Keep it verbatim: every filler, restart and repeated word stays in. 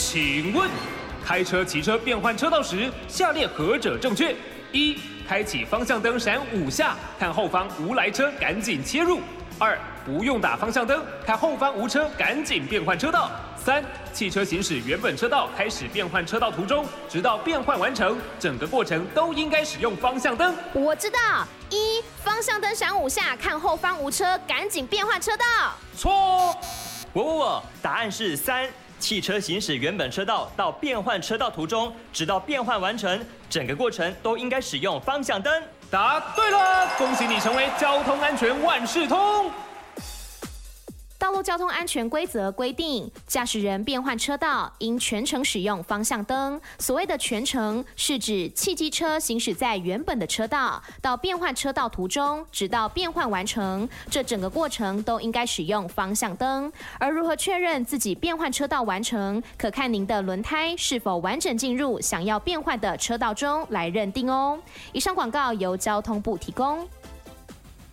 请问，开车、骑车变换车道时，下列何者正确？一、开启方向灯闪五下，看后方无来车，赶紧切入。二、不用打方向灯，看后方无车，赶紧变换车道。三、汽车行驶原本车道，开始变换车道途中，直到变换完成，整个过程都应该使用方向灯。 我知道，一、方向灯闪五下，看后方无车，赶紧变换车道。 错。 我我我，答案是三。汽车行驶原本车道到变换车道途中，直到变换完成，整个过程都应该使用方向灯。 答对了，恭喜你成为交通安全万事通。 道路交通安全规则规定，驾驶人变换车道应全程使用方向灯。所谓的全程，是指汽机车行驶在原本的车道到变换车道途中，直到变换完成，这整个过程都应该使用方向灯。而如何确认自己变换车道完成，可看您的轮胎是否完整进入想要变换的车道中来认定哦。以上广告由交通部提供。